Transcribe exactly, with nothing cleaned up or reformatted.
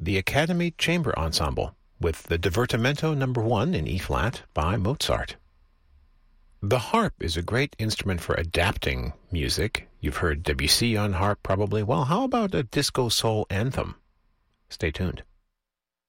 the Academy Chamber Ensemble with the Divertimento number one in E-flat by Mozart. The harp is a great instrument for adapting music. You've heard Debussy on harp probably. Well, how about a disco soul anthem? Stay tuned.